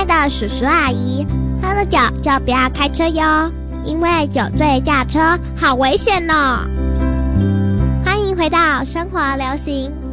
爱的叔叔阿姨，喝了酒就不要开车哟，因为酒醉驾车好危险呢。欢迎回到生活流行